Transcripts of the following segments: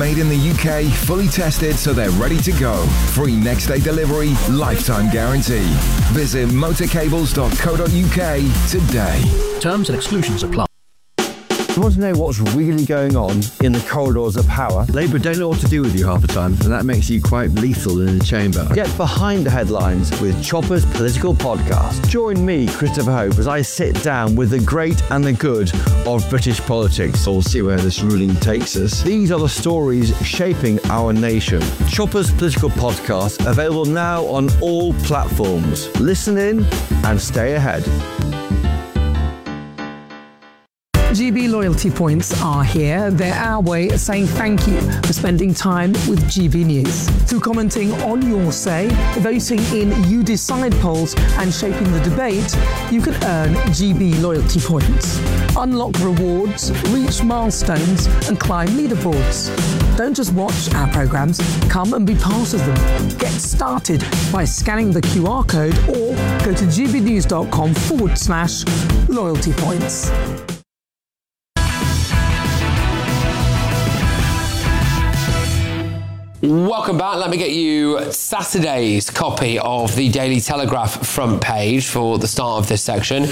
Made in the UK, fully tested so they're ready to go. Free next day delivery, lifetime guarantee. Visit motorcables.co.uk today. Terms and exclusions apply. You want to know what's really going on in the corridors of power? Labour don't know what to do with you half the time, and that makes you quite lethal in the chamber. Get behind the headlines with Chopper's Political Podcast. Join me, Christopher Hope, as I sit down with the great and the good of British politics. We'll see where this ruling takes us. These are the stories shaping our nation. Chopper's Political Podcast, available now on all platforms. Listen in and stay ahead. GB loyalty points are here. They're our way of saying thank you for spending time with GB News. Through commenting on your say, voting in You Decide polls and shaping the debate, you can earn GB loyalty points. Unlock rewards, reach milestones and climb leaderboards. Don't just watch our programmes, come and be part of them. Get started by scanning the QR code or go to gbnews.com/loyalty points. Welcome back. Let me get you Saturday's copy of the Daily Telegraph front page for the start of this section.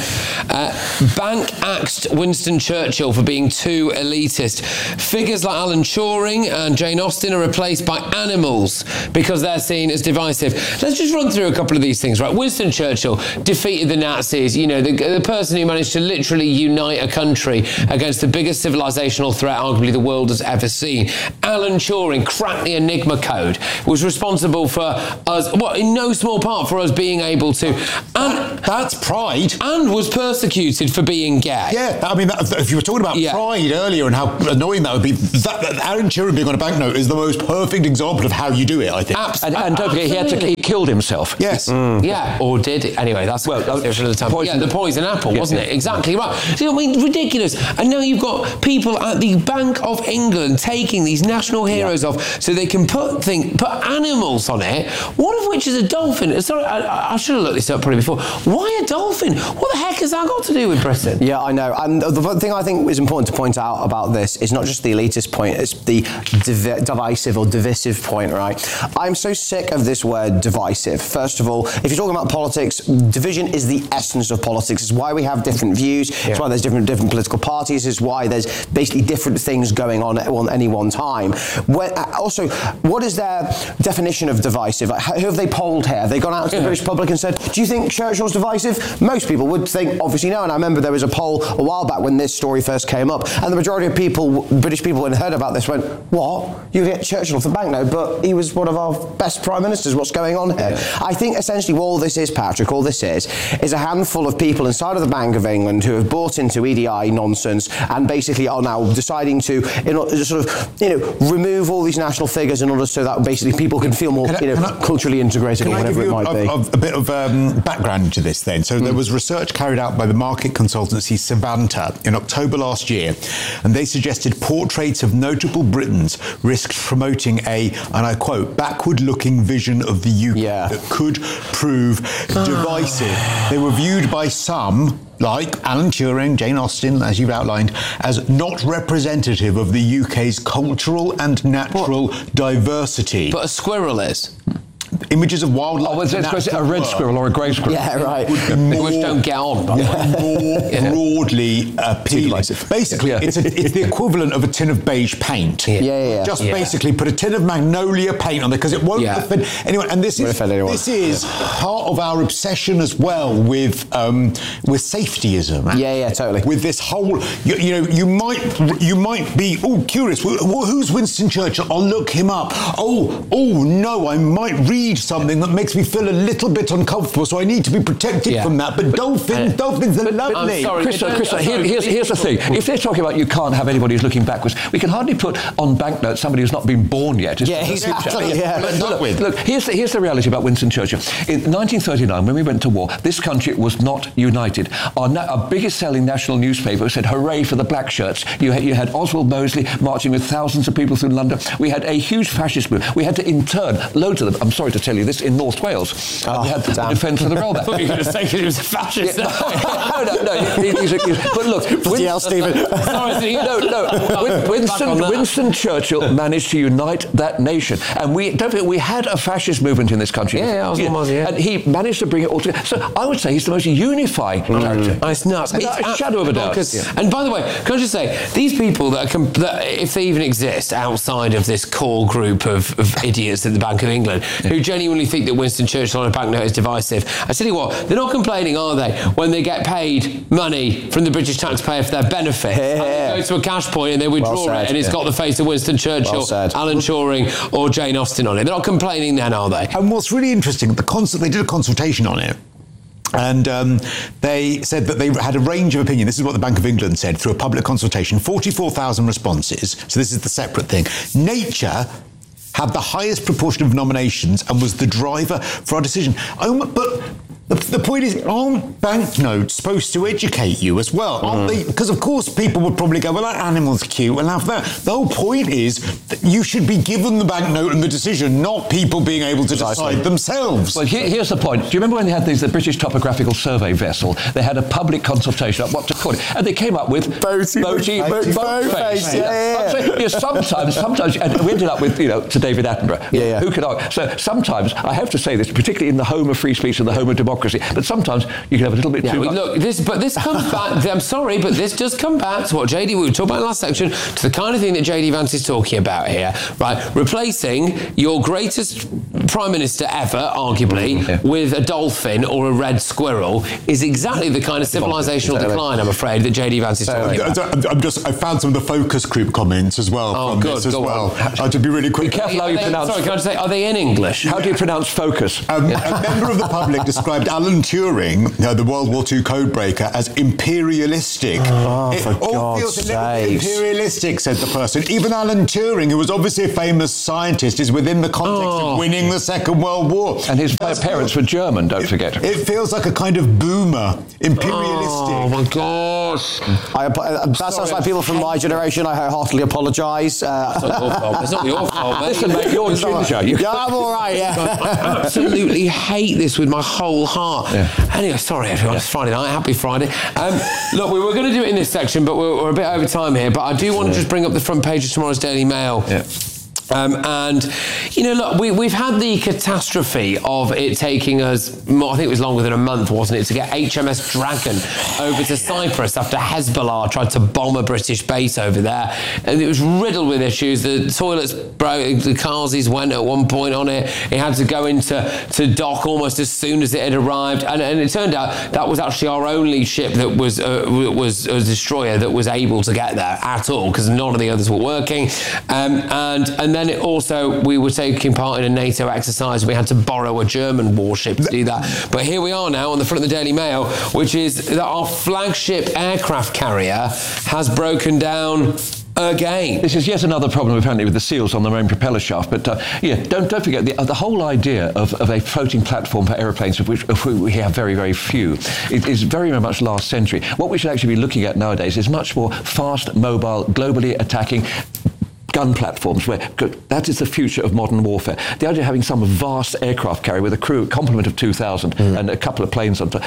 Bank axed Winston Churchill for being too elitist. Figures like Alan Turing and Jane Austen are replaced by animals because they're seen as divisive. Let's just run through a couple of these things, right? Winston Churchill defeated the Nazis, you know, the person who managed to literally unite a country against the biggest civilizational threat arguably the world has ever seen. Alan Turing cracked the Enigma code, was responsible for us, well, in no small part for us being able to, and that's pride, and was persecuted for being gay. Yeah, I mean, if you were talking about pride earlier and how annoying that would be, that Alan Turing being on a banknote is the most perfect example of how you do it, I think. And don't forget, he killed himself. Yes. Yeah, or did it? Anyway, that's the poison apple, wasn't it? Exactly right. See, I mean, ridiculous. And now you've got people at the Bank of England taking these national heroes off so they can put animals on it, one of which is a dolphin. Sorry, I should have looked this up probably before. Why a dolphin? What the heck has that got to do with Britain? Yeah, I know. And the thing I think is important to point out about this is not just the elitist point, it's the divisive or divisive point, right? I'm so sick of this word divisive. First of all, if you're talking about politics, division is the essence of politics. It's why we have different views. It's why there's different political parties. It's why there's basically different things going on at any one time. Also, what is their definition of divisive? Like, who have they polled here? Have they gone out to the British public and said, do you think Churchill's divisive? Most people would think, obviously, no. And I remember there was a poll a while back when this story first came up, and the majority of people, British people, when heard about this, went, what? You get Churchill off the banknote, but he was one of our best prime ministers. What's going on here? I think essentially what all this is, Patrick, all this is a handful of people inside of the Bank of England who have bought into EDI nonsense and basically are now deciding to remove all these national figures in order so that basically people can feel more culturally integrated or whatever it might be. A bit of background to this then. So there was research carried out by the market consultancy Savanta in October last year, and they suggested portraits of notable Britons risked promoting a, and I quote, backward-looking vision of the UK that could prove divisive. They were viewed by some, like Alan Turing, Jane Austen, as you've outlined, as not representative of the UK's cultural and natural diversity. But a squirrel is. Images of wildlife. Oh, it's a red squirrel or a grey squirrel. Yeah, right. Which don't get on, by the way. More broadly appealing. Basically, it's the equivalent of a tin of beige paint. Just basically put a tin of magnolia paint on there because it won't offend anyone. And this is part of our obsession as well with safetyism. Yeah, totally. With this whole, you might be curious. Who's Winston Churchill? I'll look him up. Oh no, I might read something that makes me feel a little bit uncomfortable, so I need to be protected from that. But dolphins are lovely. Chris, here's the thing. If they're talking about you can't have anybody who's looking backwards, we can hardly put on banknotes somebody who's not been born yet. Exactly. Look, here's the reality about Winston Churchill. In 1939, when we went to war, this country was not united. Our biggest selling national newspaper said, hooray for the black shirts. You had Oswald Mosley marching with thousands of people through London. We had a huge fascist move. We had to intern loads of them. I'm sorry to tell you this, in North Wales. And we had the defence of the railway. I thought you were going to say he was a fascist. No. But look, Stephen. Winston Churchill managed to unite that nation, and don't forget, we had a fascist movement in this country. And he managed to bring it all together. So I would say he's the most unifying character. It's nuts. Without a shadow of a doubt. And by the way, can I just say, these people that if they even exist outside of this core group of idiots at the Bank of England who genuinely think that Winston Churchill on a banknote is divisive, I tell you what, they're not complaining, are they, when they get paid money from the British taxpayer for their benefit? And they go to a cash point and they withdraw it, and it's got the face of Winston Churchill, Alan Turing, or Jane Austen on it. They're not complaining then, are they? And what's really interesting, they did a consultation on it. And they said that they had a range of opinion. This is what the Bank of England said through a public consultation. 44,000 responses. So this is the separate thing. Nature had the highest proportion of nominations and was the driver for our decision. But the point is, aren't banknotes supposed to educate you as well? Aren't they? Because, of course, people would probably go, well, that animal's cute, we'll have that. The whole point is that you should be given the banknote and the decision, not people being able to decide themselves. Well, here's the point. Do you remember when they had the British Topographical Survey vessel? They had a public consultation on what to call it, and they came up with Boatface. Sometimes, and we ended up with, to David Attenborough. Who could argue? So sometimes, I have to say this, particularly in the home of free speech and the home of democracy, but sometimes you can have a little bit too much. Look, this comes back, I'm sorry, but this does come back to what we were talking about in the last section, to the kind of thing that JD Vance is talking about here, right? Replacing your greatest Prime Minister ever, arguably, with a dolphin or a red squirrel is exactly the kind of civilisational decline, I'm afraid, that JD Vance is talking about. I found some of the focus group comments as well from this as well. To be really quick. Be careful how you pronounce. Sorry, can I just say, are they in English? How do you pronounce focus? A member of the public described Alan Turing, the World War II codebreaker, as imperialistic. For God's sake. Imperialistic, said the person. Even Alan Turing, who was obviously a famous scientist, is within the context of winning the Second World War. And his parents were German, don't forget. It feels like a kind of boomer. Imperialistic. Oh, my gosh. That sounds like people from my generation. I heartily apologise. It's not your fault. It's not your fault, mate. Listen, mate, you're ginger. I'm all right, I absolutely hate this with my whole heart. Anyway, sorry everyone, it's Friday night. Happy Friday. Look, we were going to do it in this section, but we're a bit over time here. But I do want to just bring up the front page of tomorrow's Daily Mail. And, look, we've had the catastrophe of it taking us, I think it was longer than a month, wasn't it, to get HMS Dragon over to Cyprus after Hezbollah tried to bomb a British base over there. And it was riddled with issues. The toilets broke, the Kazis went at one point on it. It had to go into dock almost as soon as it had arrived. And it turned out that was actually our only ship that was a destroyer that was able to get there at all, because none of the others were working. And then it also, we were taking part in a NATO exercise. We had to borrow a German warship to do that. But here we are now on the front of the Daily Mail, which is that our flagship aircraft carrier has broken down again. This is yet another problem apparently with the seals on their own propeller shaft. But don't forget the whole idea of a floating platform for aeroplanes, of which we have very, very few, it is very, very much last century. What we should actually be looking at nowadays is much more fast, mobile, globally attacking gun platforms, where that is the future of modern warfare. The idea of having some vast aircraft carrier with a crew, a complement of 2,000 and a couple of planes on top,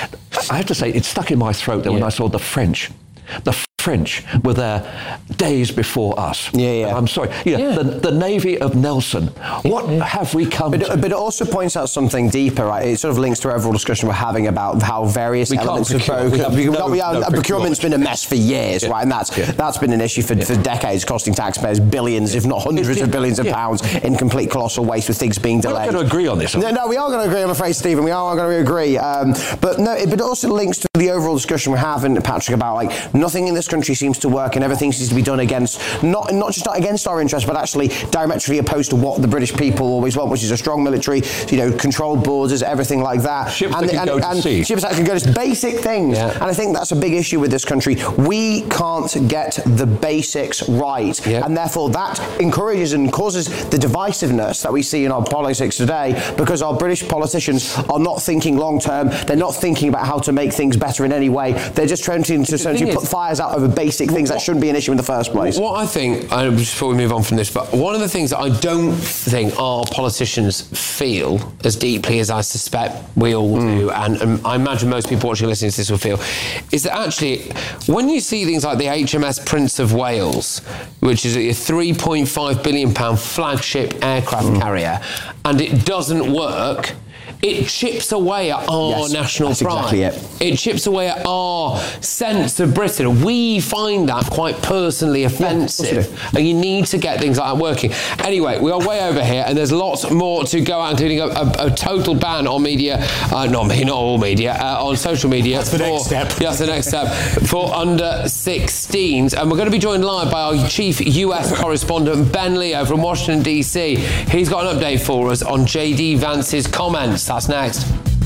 I have to say, it stuck in my throat when I saw the French. The French were there days before us. I'm sorry. The Navy of Nelson. What have we come to? But it also points out something deeper, right? It sort of links to our overall discussion we're having about how various elements of procurement's been a mess for years, right? And that's been an issue for decades, costing taxpayers billions, if not hundreds of billions of pounds in complete colossal waste, with things being delayed. We're not going to agree on this. No, we are going to agree, I'm afraid, Stephen. We are going to agree. But it also links to the overall discussion we're having, Patrick, about nothing in this country seems to work, and everything seems to be done against not just against our interests, but actually diametrically opposed to what the British people always want, which is a strong military, controlled borders, everything like that. Ships that can go to sea. Ships that can go to basic things. And I think that's a big issue with this country. We can't get the basics right, and therefore that encourages and causes the divisiveness that we see in our politics today, because our British politicians are not thinking long term. They're not thinking about how to make things better in any way. They're just trying to put fires out of over basic things that shouldn't be an issue in the first place. What I think, just before we move on from this, but one of the things that I don't think our politicians feel as deeply as I suspect we all do, and I imagine most people watching and listening to this will feel, is that actually, when you see things like the HMS Prince of Wales, which is a £3.5 billion flagship aircraft carrier, and it doesn't work, it chips away at our national pride. Exactly it chips away at our sense of Britain. We find that quite personally offensive. And you need to get things like that working. Anyway, we are way over here, and there's lots more to go out, including a total ban on media, not all media, on social media. That's the next step. Yeah, that's the next step, for under 16s. And we're going to be joined live by our chief US correspondent, Ben Leo from Washington, D.C. He's got an update for us on J.D. Vance's comments. That's next.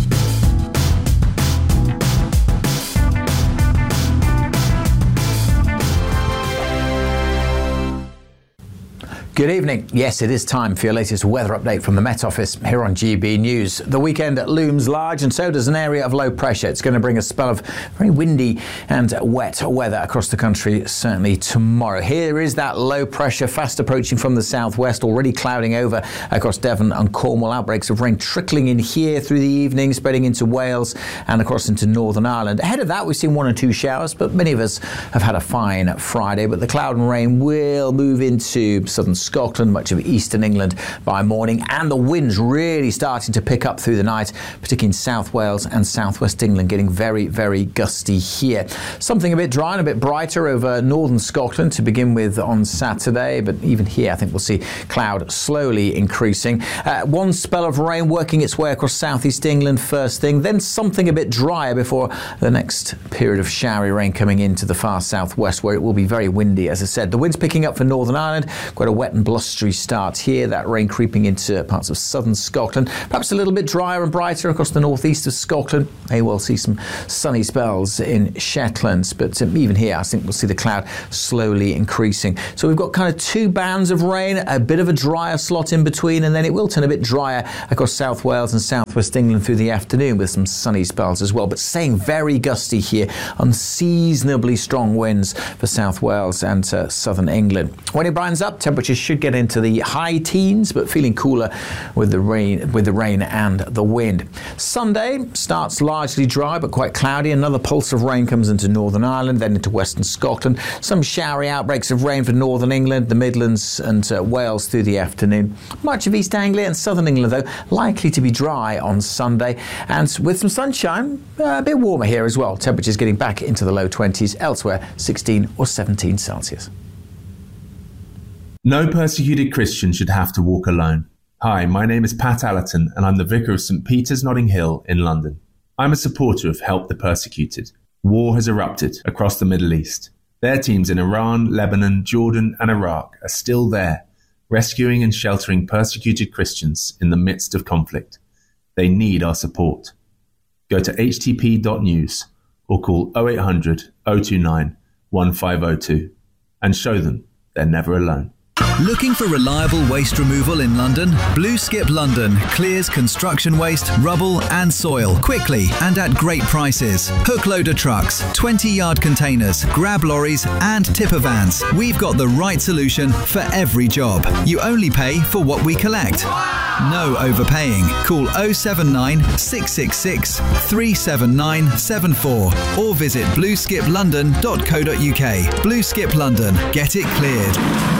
Good evening. Yes, it is time for your latest weather update from the Met Office here on GB News. The weekend looms large, and so does an area of low pressure. It's going to bring a spell of very windy and wet weather across the country, certainly tomorrow. Here is that low pressure fast approaching from the southwest, already clouding over across Devon and Cornwall. Outbreaks of rain trickling in here through the evening, spreading into Wales and across into Northern Ireland. Ahead of that, we've seen 1 or 2 showers, but many of us have had a fine Friday. But the cloud and rain will move into southern Scotland, much of eastern England by morning, and the winds really starting to pick up through the night, particularly in South Wales and southwest England, getting very, very gusty here. Something a bit dry and a bit brighter over northern Scotland to begin with on Saturday, but even here I think we'll see cloud slowly increasing. One spell of rain working its way across southeast England first thing, then something a bit drier before the next period of showery rain coming into the far southwest, where it will be very windy. As I said, the wind's picking up for Northern Ireland, quite a wet and blustery start here, that rain creeping into parts of southern Scotland, perhaps a little bit drier and brighter across the northeast of Scotland. May well see some sunny spells in Shetland, but even here I think we'll see the cloud slowly increasing. So we've got kind of 2 bands of rain, a bit of a drier slot in between, and then it will turn a bit drier across South Wales and southwest England through the afternoon with some sunny spells as well, but staying very gusty here, unseasonably strong winds for South Wales and southern England. When it brightens up, temperatures should get into the high teens, but feeling cooler with the rain and the wind. Sunday starts largely dry but quite cloudy. Another pulse of rain comes into Northern Ireland, then into western Scotland. Some showery outbreaks of rain for northern England, the Midlands and Wales through the afternoon. Much of East Anglia and southern England, though, likely to be dry on Sunday, and with some sunshine, a bit warmer here as well. Temperatures getting back into the low 20s, elsewhere 16 or 17 Celsius. No persecuted Christian should have to walk alone. Hi, my name is Pat Allerton, and I'm the Vicar of St Peter's, Notting Hill in London. I'm a supporter of Help the Persecuted. War has erupted across the Middle East. Their teams in Iran, Lebanon, Jordan and Iraq are still there, rescuing and sheltering persecuted Christians in the midst of conflict. They need our support. Go to htp.news or call 0800 029 1502 and show them they're never alone. Looking for reliable waste removal in London? Blue Skip London clears construction waste, rubble and soil quickly and at great prices. Hook loader trucks, 20-yard containers, grab lorries and tipper vans. We've got the right solution for every job. You only pay for what we collect. No overpaying. Call 079 666 37974 or visit blueskiplondon.co.uk. Blue Skip London. Get it cleared.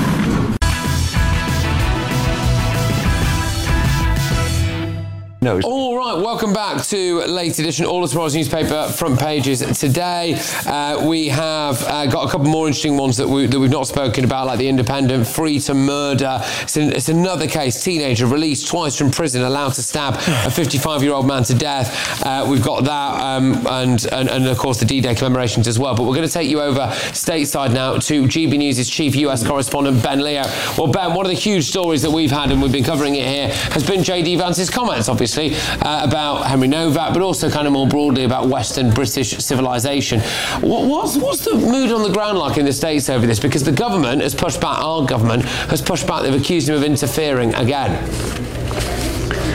All right, welcome back to late edition, all of tomorrow's newspaper front pages. Today we have got a couple more interesting ones that we've not spoken about, like the Independent, free to murder. It's another case, teenager released twice from prison, allowed to stab a 55-year-old man to death. We've got that and of course the D-Day commemorations as well. But we're going to take you over stateside now to GB News' chief US correspondent, Ben Leo. Well, Ben, one of the huge stories that we've had, and we've been covering it here, has been J.D. Vance's comments, obviously, about Henry Novak, but also kind of more broadly about Western British civilization. What's the mood on the ground like in the States over this? Because the government has pushed back, our government has pushed back, they've accused him of interfering again.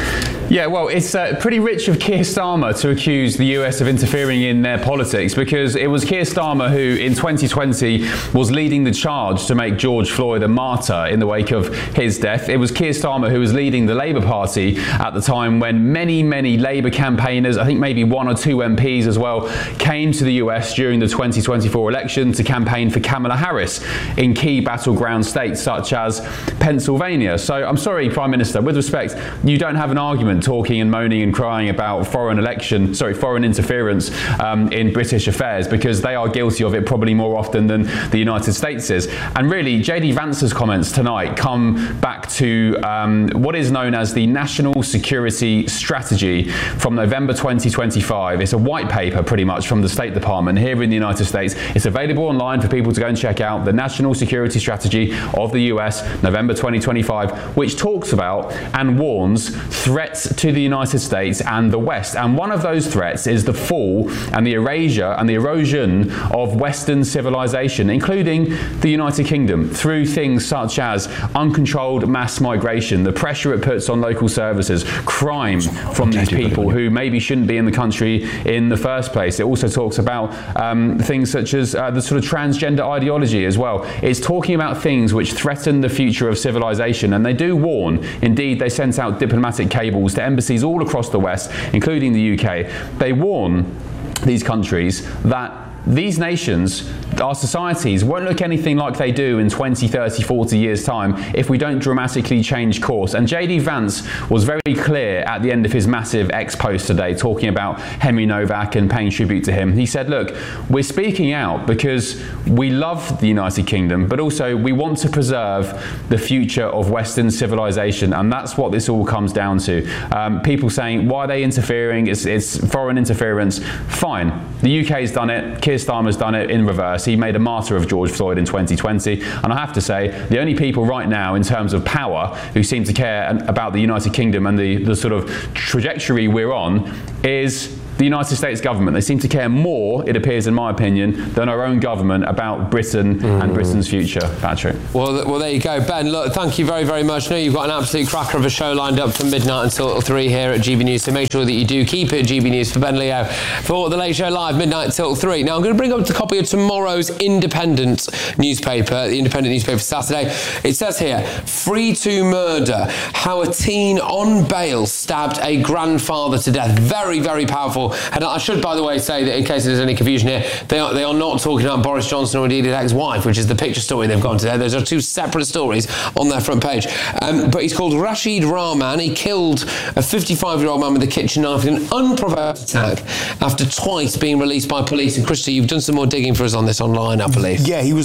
Yeah, well, it's pretty rich of Keir Starmer to accuse the US of interfering in their politics, because it was Keir Starmer who in 2020 was leading the charge to make George Floyd a martyr in the wake of his death. It was Keir Starmer who was leading the Labour Party at the time when many Labour campaigners, I think maybe 1 or 2 MPs as well, came to the US during the 2024 election to campaign for Kamala Harris in key battleground states such as Pennsylvania. So I'm sorry, Prime Minister, with respect, you don't have an argument talking and moaning and crying about foreign interference in British affairs, because they are guilty of it probably more often than the United States is. And really, JD Vance's comments tonight come back to what is known as the National Security Strategy from November 2025. It's a white paper pretty much from the State Department here in the United States. It's available online for people to go and check out, the National Security Strategy of the US, November 2025, which talks about and warns threats to the United States and the West. And one of those threats is the fall and the erasure and the erosion of Western civilization, including the United Kingdom, through things such as uncontrolled mass migration, the pressure it puts on local services, crime from these people who maybe shouldn't be in the country in the first place. It also talks about things such as the sort of transgender ideology as well. It's talking about things which threaten the future of civilization, and they do warn. Indeed, they sent out diplomatic cables to embassies all across the West, including the UK. They warn these countries that these nations, our societies, won't look anything like they do in 20, 30, 40 years' time if we don't dramatically change course. And JD Vance was very clear at the end of his massive X post today, talking about Henry Novak and paying tribute to him. He said, look, we're speaking out because we love the United Kingdom, but also we want to preserve the future of Western civilization. And that's what this all comes down to. People saying, why are they interfering? It's foreign interference. Fine. The UK's done it. Keir Starmer's done it in reverse. He made a martyr of George Floyd in 2020. And I have to say, the only people right now in terms of power who seem to care about the United Kingdom and the sort of trajectory we're on is the United States government. They seem to care more, it appears in my opinion, than our own government about Britain and Britain's future. Patrick. Well, there you go. Ben, look, thank you very, very much. I know you've got an absolute cracker of a show lined up from midnight until 3 here at GB News, so make sure that you do keep it at GB News for Ben Leo for The Late Show Live, midnight till 3. Now, I'm going to bring up the copy of tomorrow's Independent newspaper, the Independent newspaper Saturday. It says here, free to murder, how a teen on bail stabbed a grandfather to death. Very, very powerful. And I should, by the way, say that in case there's any confusion here, they are not talking about Boris Johnson or indeed his ex-wife, which is the picture story they've gone to there. Those are two separate stories on their front page. But he's called Rashid Rahman. He killed a 55-year-old man with a kitchen knife in an unprovoked attack after twice being released by police. And Christy, you've done some more digging for us on this online, I believe. Yeah, he was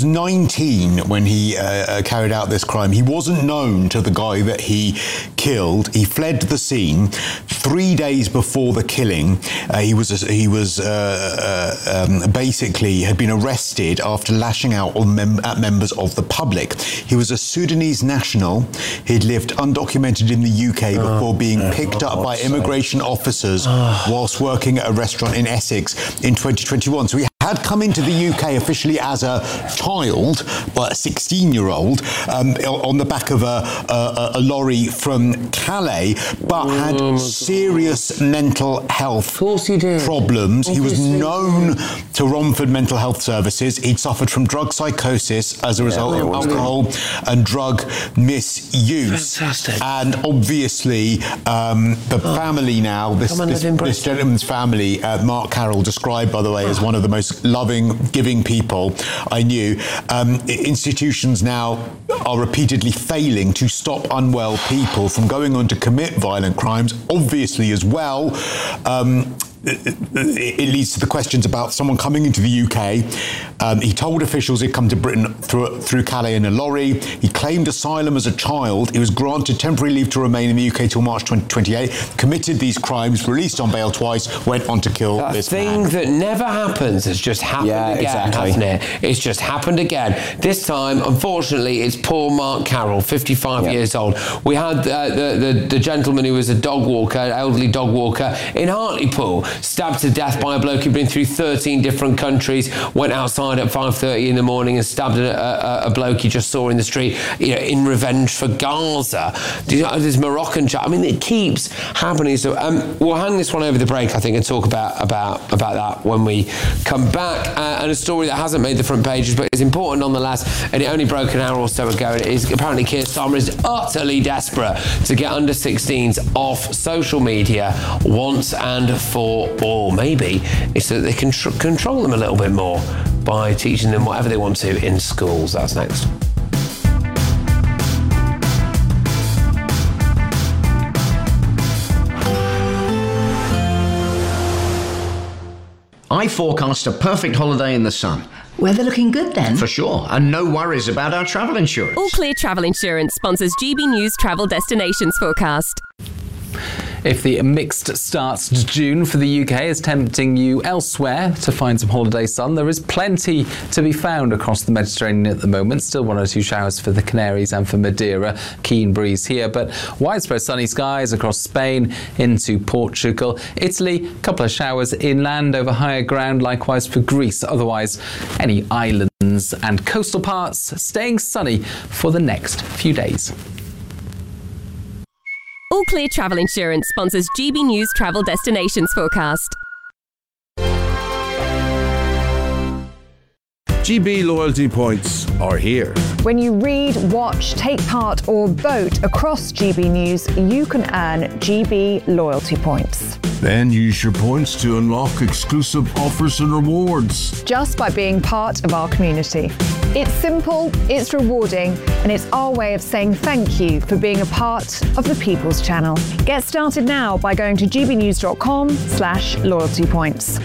19 when he carried out this crime. He wasn't known to the guy that he killed. He fled the scene 3 days before the killing. He was basically had been arrested after lashing out at members of the public. He was a Sudanese national. He'd lived undocumented in the UK before being picked up by immigration officers whilst working at a restaurant in Essex in 2021. So he had come into the UK officially as a child, but a 16-year-old, on the back of a lorry from Calais, but had serious mental health problems. He was known to Romford Mental Health Services. He'd suffered from drug psychosis as a result of alcohol and drug misuse. Fantastic. And obviously, the family now, this gentleman's family, Mark Carroll, described, by the way, as one of the most loving, giving people I knew. Institutions now are repeatedly failing to stop unwell people from going on to commit violent crimes, obviously as well. It leads to the questions about someone coming into the UK. He told officials he'd come to Britain through Calais in a lorry. He claimed asylum as a child. He was granted temporary leave to remain in the UK till March 2028. Committed these crimes, released on bail twice, went on to kill this man. Thing that never happens has just happened again, hasn't it? It's just happened again. This time, unfortunately, it's poor Mark Carroll, 55 years old. We had the gentleman who was a dog walker, elderly dog walker in Hartlepool. stabbed to death by a bloke who'd been through 13 different countries, went outside at 5:30 in the morning and stabbed a bloke he just saw in the street, in revenge for Gaza. There's Moroccan chat. I mean, it keeps happening. So we'll hang this one over the break, I think, and talk about that when we come back. And a story that hasn't made the front pages, but is important nonetheless, and it only broke an hour or so ago. And it is apparently Keir Starmer is utterly desperate to get under 16s off social media once and for all. Maybe it's so that they can control them a little bit more by teaching them whatever they want to in schools. That's next. I forecast a perfect holiday in the sun. Weather looking good then? For sure, and no worries about our travel insurance. All Clear Travel Insurance sponsors GB News Travel Destinations Forecast. If the mixed start to June for the UK is tempting you elsewhere to find some holiday sun, there is plenty to be found across the Mediterranean at the moment. Still 1 or 2 showers for the Canaries and for Madeira. Keen breeze here, but widespread sunny skies across Spain into Portugal. Italy, a couple of showers inland over higher ground, likewise for Greece. Otherwise, any islands and coastal parts staying sunny for the next few days. All Clear Travel Insurance sponsors GB News Travel Destinations Forecast. GB loyalty points are here. When you read, watch, take part or vote across GB News, you can earn GB loyalty points. Then use your points to unlock exclusive offers and rewards. Just by being part of our community. It's simple, it's rewarding, and it's our way of saying thank you for being a part of the People's Channel. Get started now by going to gbnews.com/loyalty points.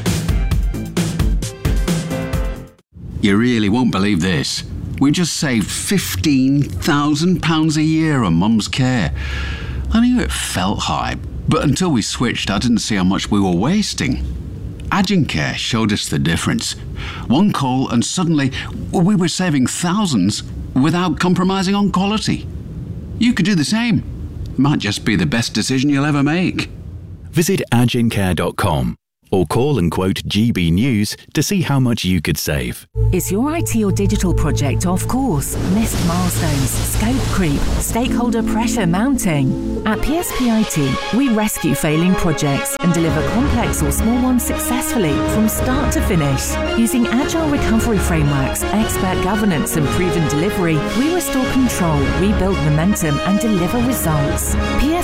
You really won't believe this. We just saved £15,000 a year on Mum's care. I knew it felt high, but until we switched, I didn't see how much we were wasting. Agencare showed us the difference. One call and suddenly we were saving thousands without compromising on quality. You could do the same. Might just be the best decision you'll ever make. Visit agencare.com or call and quote GB News to see how much you could save. Is your IT or digital project off course? Missed milestones, scope creep, stakeholder pressure mounting? At PSP IT, we rescue failing projects and deliver complex or small ones successfully from start to finish. Using agile recovery frameworks, expert governance and proven delivery, we restore control, rebuild momentum and deliver results.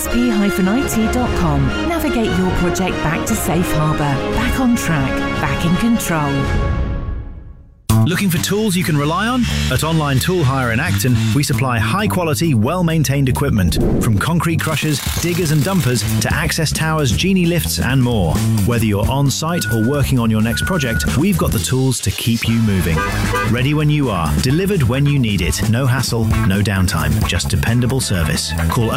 PSP-IT.com. Navigate your project back to safe harbour. Back on track, back in control. Looking for tools you can rely on? At Online Tool Hire in Acton, we supply high-quality, well-maintained equipment, from concrete crushers, diggers and dumpers to access towers, genie lifts and more. Whether you're on-site or working on your next project, we've got the tools to keep you moving. Ready when you are, delivered when you need it. No hassle, no downtime, just dependable service. Call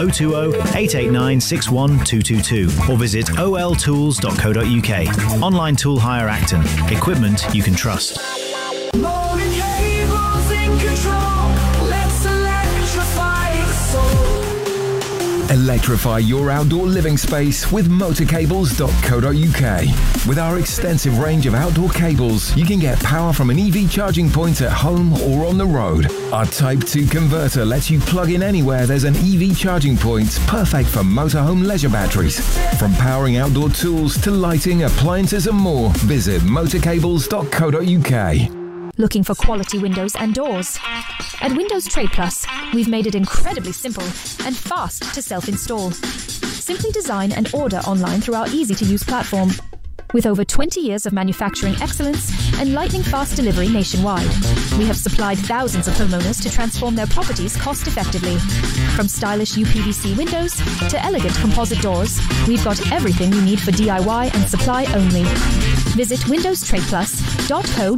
020-889-61222 or visit oltools.co.uk. Online Tool Hire Acton. Equipment you can trust. Motor cables in control. Let's electrify the soul. Electrify your outdoor living space with motorcables.co.uk. With our extensive range of outdoor cables, you can get power from an EV charging point at home or on the road. Our Type 2 converter lets you plug in anywhere there's an EV charging point, perfect for motorhome leisure batteries. From powering outdoor tools to lighting, appliances and more, visit motorcables.co.uk. Looking for quality windows and doors? At Windows Trade Plus, we've made it incredibly simple and fast to self-install. Simply design and order online through our easy-to-use platform. With over 20 years of manufacturing excellence and lightning-fast delivery nationwide, we have supplied thousands of homeowners to transform their properties cost-effectively. From stylish UPVC windows to elegant composite doors, we've got everything you need for DIY and supply only. Visit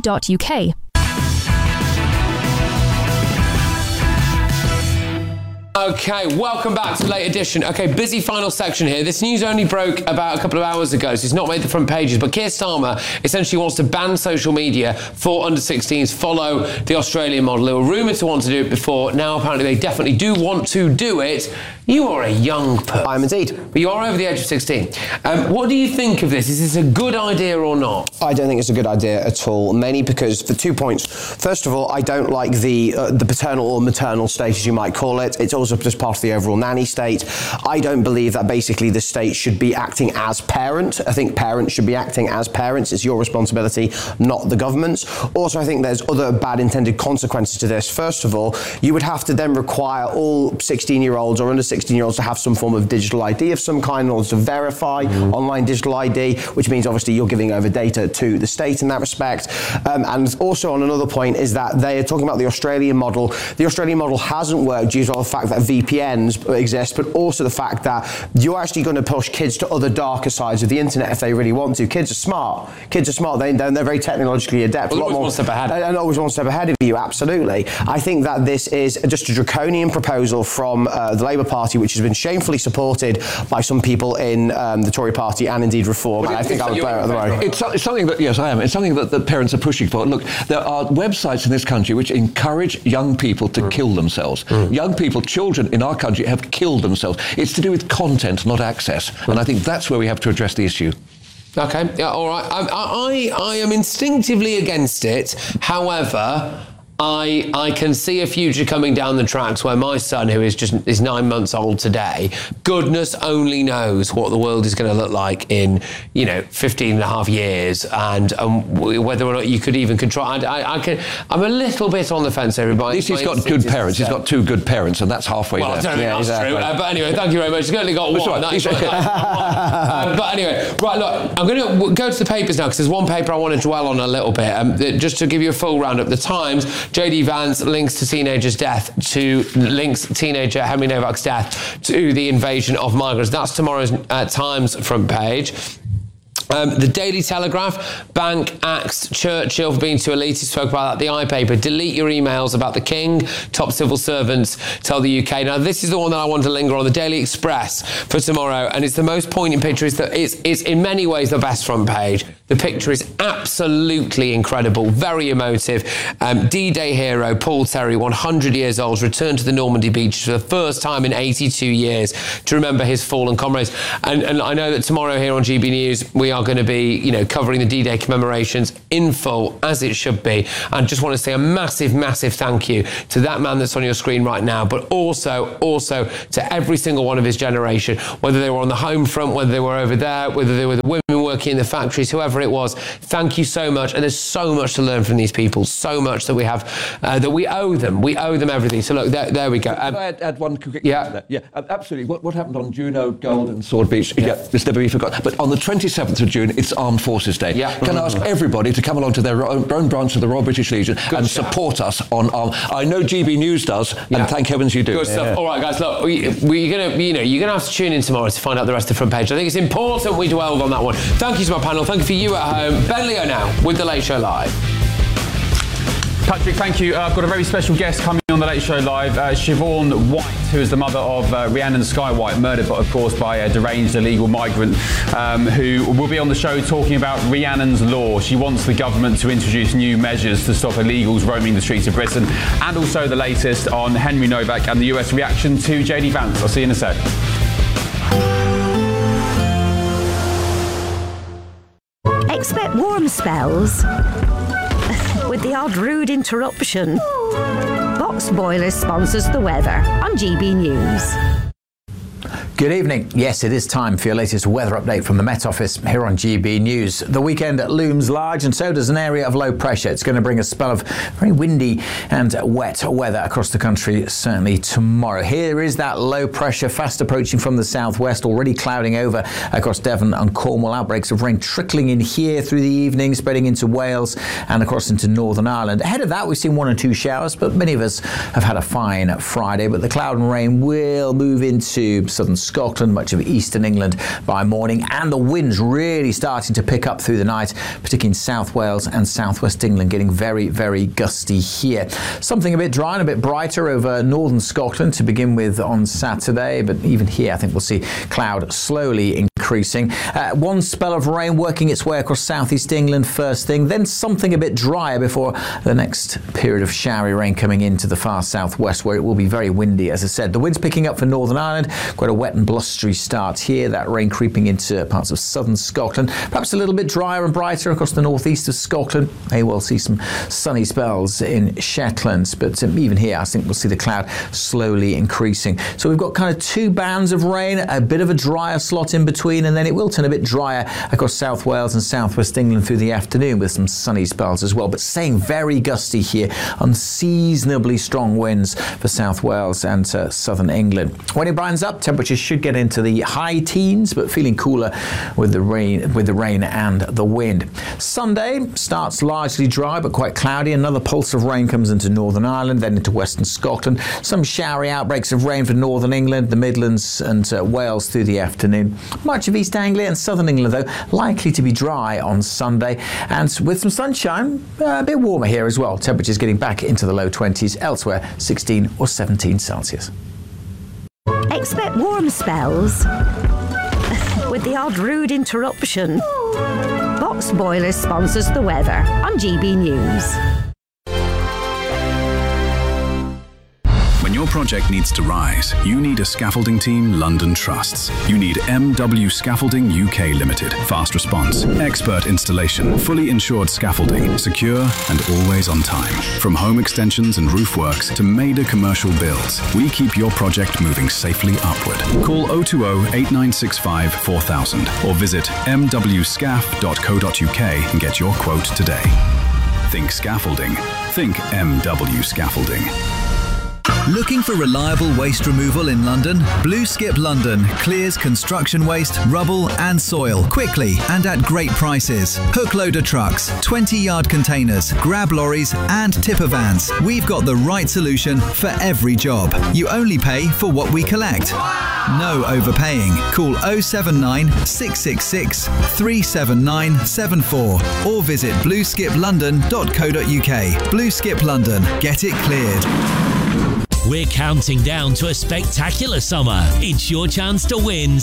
windowstradeplus.co.uk. Okay, welcome back to Late Edition. Okay, busy final section here. This news only broke about a couple of hours ago, so it's not made the front pages, but Keir Starmer essentially wants to ban social media for under-16s, follow the Australian model. They were rumoured to want to do it before. Now apparently they definitely do want to do it. You are a young person. I am indeed. But you are over the age of 16. What do you think of this? Is this a good idea or not? I don't think it's a good idea at all, mainly because for 2 points. First of all, I don't like the paternal or maternal state, as you might call it. It's also just part of the overall nanny state. I don't believe that basically the state should be acting as parent. I think parents should be acting as parents. It's your responsibility, not the government's. Also, I think there's other bad intended consequences to this. First of all, you would have to then require all 16-year-olds or under 16-year-olds to have some form of digital ID of some kind in order to verify online digital ID, which means obviously you're giving over data to the state in that respect. And also on another point is that they are talking about the Australian model. The Australian model hasn't worked due to the fact that VPNs exist, but also the fact that you're actually going to push kids to other darker sides of the internet if they really want to. Kids are smart. They're very technologically adept. Well, always one step ahead. And always one step ahead of you, absolutely. I think that this is just a draconian proposal from the Labour Party, which has been shamefully supported by some people in the Tory Party and indeed Reform. And I think I would play it at the moment. It's something that, yes, I am. It's something that parents are pushing for. Look, there are websites in this country which encourage young people to kill themselves. Young people, children in our country have killed themselves. It's to do with content, not access. And I think that's where we have to address the issue. Okay, yeah, all right. I am instinctively against it. However, I can see a future coming down the tracks where my son, who is 9 months old today, goodness only knows what the world is going to look like in 15 and a half years, and whether or not you could even control. I'm a little bit on the fence, everybody. At least he's got good parents. He's got two good parents, and that's halfway there. I don't think that's true. But anyway, thank you very much. He's only got one. But anyway, right, look, I'm going to go to the papers now because there's one paper I want to dwell on a little bit. Just to give you a full roundup, The Times, JD Vance links teenager Henry Novak's death to the invasion of migrants. That's tomorrow's Times front page. The Daily Telegraph, Bank axed Churchill for being too elitist. Spoke about that. The iPaper, delete your emails about the King. Top civil servants tell the UK. Now, this is the one that I want to linger on. The Daily Express for tomorrow, and it's the most poignant picture. It's in many ways the best front page. The picture is absolutely incredible, very emotive. D-Day hero Paul Terry, 100 years old, returned to the Normandy beaches for the first time in 82 years to remember his fallen comrades. And I know that tomorrow here on GB News, we are going to be, covering the D-Day commemorations in full, as it should be. And just want to say a massive, massive thank you to that man that's on your screen right now, but also to every single one of his generation, whether they were on the home front, whether they were over there, whether they were the women working in the factories, whoever it was. Thank you so much. And there's so much to learn from these people, so much that we have, that we owe them. We owe them everything. So look, there we go. Can I add one quick absolutely. What happened on Juno, Gold and Sword Beach, it's never be forgotten. But on the 27th of June, it's Armed Forces Day. Can I ask everybody to come along to their own branch of the Royal British Legion and support us on Armed. I know GB News does, and thank heavens you do. Good stuff. All right, guys, look, you're gonna have to tune in tomorrow to find out the rest of the front page. I think it's important we dwelled on that one. Thank you to my panel. Thank you for you at home. Ben Leo now with The Late Show Live. Patrick, thank you. I've got a very special guest coming on The Late Show Live, Siobhan White, who is the mother of Rhiannon Sky White, murdered, of course, by a deranged illegal migrant, who will be on the show talking about Rhiannon's law. She wants the government to introduce new measures to stop illegals roaming the streets of Britain, and also the latest on Henry Novak and the US reaction to JD Vance. I'll see you in a sec. Expect warm spells with the odd rude interruption. Box Boilers sponsors the weather on GB News. Good evening. Yes, it is time for your latest weather update from the Met Office here on GB News. The weekend looms large, and so does an area of low pressure. It's going to bring a spell of very windy and wet weather across the country, certainly tomorrow. Here is that low pressure fast approaching from the southwest, already clouding over across Devon and Cornwall. Outbreaks of rain trickling in here through the evening, spreading into Wales and across into Northern Ireland. Ahead of that, we've seen 1 or 2 showers, but many of us have had a fine Friday. But the cloud and rain will move into southern Scotland, much of eastern England by morning, and the winds really starting to pick up through the night, particularly in South Wales and southwest England, getting very, very gusty here. Something a bit dry and a bit brighter over northern Scotland to begin with on Saturday, but even here I think we'll see cloud slowly increasing. One spell of rain working its way across southeast England first thing, then something a bit drier before the next period of showery rain coming into the far southwest, where it will be very windy. As I said, the wind's picking up for Northern Ireland, quite a wet and blustery start here, that rain creeping into parts of southern Scotland, perhaps a little bit drier and brighter across the northeast of Scotland. May well see some sunny spells in Shetland, but even here I think we'll see the cloud slowly increasing. So we've got kind of two bands of rain, a bit of a drier slot in between, and then it will turn a bit drier across South Wales and southwest England through the afternoon with some sunny spells as well, but staying very gusty here, unseasonably strong winds for South Wales and southern England. When it brightens up, temperatures should get into the high teens, but feeling cooler with the rain and the wind. Sunday starts largely dry but quite cloudy. Another pulse of rain comes into Northern Ireland, then into western Scotland. Some showery outbreaks of rain for northern England, the Midlands and Wales through the afternoon. Much of East Anglia and southern England, though, likely to be dry on Sunday, and with some sunshine, a bit warmer here as well. Temperatures getting back into the low 20s, elsewhere 16 or 17 Celsius. Expect warm spells with the odd rude interruption. Box Boilers sponsors the weather on GB News. When your project needs to rise, you need a scaffolding team London trusts. You need MW Scaffolding UK Limited. Fast response, expert installation, fully insured scaffolding, secure and always on time. From home extensions and roof works to major commercial builds, we keep your project moving safely upward. Call 020 8965 4000 or visit mwscaf.co.uk and get your quote today. Think scaffolding. Think MW Scaffolding. Looking for reliable waste removal in London? Blue Skip London clears construction waste, rubble and soil quickly and at great prices. Hook loader trucks, 20-yard containers, grab lorries and tipper vans. We've got the right solution for every job. You only pay for what we collect. No overpaying. Call 079 666 37974 or visit blueskiplondon.co.uk. Blue Skip London. Get it cleared. We're counting down to a spectacular summer. It's your chance to win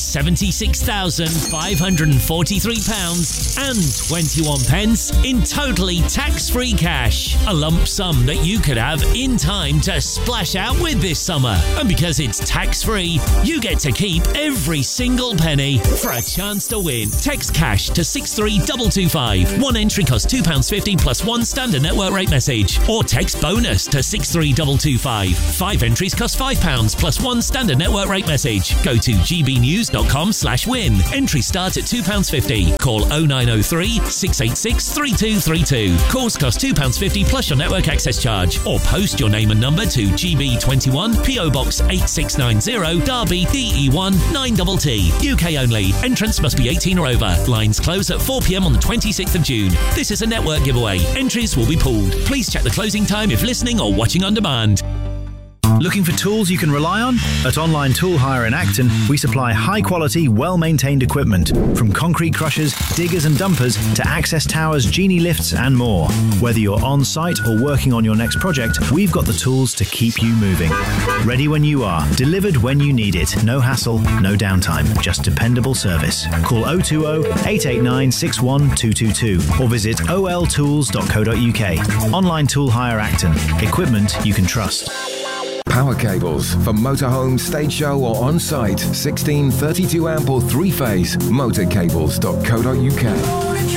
£76,543 and 21 pence in totally tax-free cash. A lump sum that you could have in time to splash out with this summer. And because it's tax-free, you get to keep every single penny for a chance to win. Text cash to 63225. One entry costs £2.50 plus one standard network rate message. Or text bonus to 63225. 5 entries cost £5 plus one standard network rate message. Go to gbnews.com/win. Entries start at £2.50. Call 0903 686 3232. Calls cost £2.50 plus your network access charge. Or post your name and number to GB21 PO Box 8690 Derby DE1 9TT. UK only. Entrance must be 18 or over. Lines close at 4 p.m. on the 26th of June. This is a network giveaway. Entries will be pooled. Please check the closing time if listening or watching on demand. Looking for tools you can rely on? At Online Tool Hire in Acton, we supply high-quality, well-maintained equipment, from concrete crushers, diggers and dumpers to access towers, genie lifts and more. Whether you're on-site or working on your next project, we've got the tools to keep you moving. Ready when you are, delivered when you need it. No hassle, no downtime, just dependable service. Call 020-889-61222 or visit oltools.co.uk. Online Tool Hire Acton. Equipment you can trust. Power cables for motorhome, stage show or on-site. 16, 32 amp or 3-phase. Motorcables.co.uk.